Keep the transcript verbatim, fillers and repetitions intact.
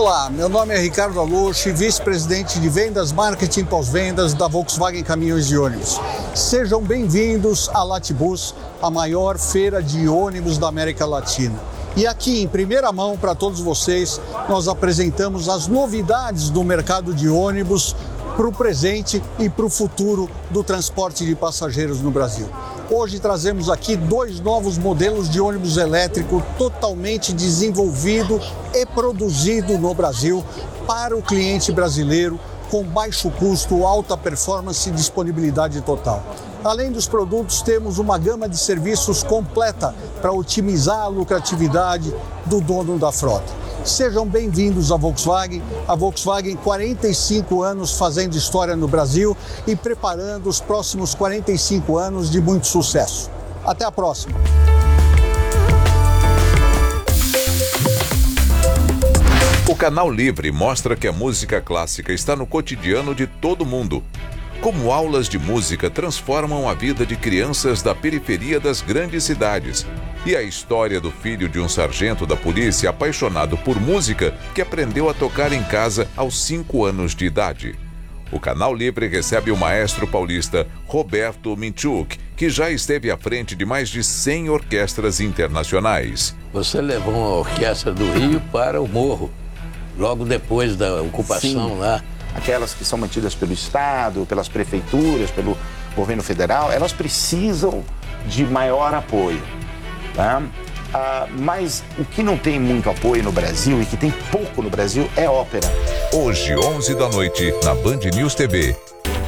Olá, meu nome é Ricardo Alucci, vice-presidente de vendas, marketing e pós-vendas da Volkswagen Caminhões e Ônibus. Sejam bem-vindos à Latibus, a maior feira de ônibus da América Latina. E aqui, em primeira mão, para todos vocês, nós apresentamos as novidades do mercado de ônibus para o presente e para o futuro do transporte de passageiros no Brasil. Hoje trazemos aqui dois novos modelos de ônibus elétrico totalmente desenvolvido e produzido no Brasil para o cliente brasileiro, com baixo custo, alta performance e disponibilidade total. Além dos produtos, temos uma gama de serviços completa para otimizar a lucratividade do dono da frota. Sejam bem-vindos à Volkswagen. A Volkswagen, quarenta e cinco anos fazendo história no Brasil e preparando os próximos quarenta e cinco anos de muito sucesso. Até a próxima! O Canal Livre mostra que a música clássica está no cotidiano de todo mundo. Como aulas de música transformam a vida de crianças da periferia das grandes cidades. E a história do filho de um sargento da polícia apaixonado por música que aprendeu a tocar em casa aos cinco anos de idade. O Canal Livre recebe o maestro paulista Roberto Minchuk, que já esteve à frente de mais de cem orquestras internacionais. Você levou uma orquestra do Rio para o Morro, logo depois da ocupação. Sim. Lá. Aquelas que são mantidas pelo Estado, pelas prefeituras, pelo governo federal, elas precisam de maior apoio. Tá? Ah, mas o que não tem muito apoio no Brasil e que tem pouco no Brasil é ópera. Hoje, onze da noite, na Band News T V.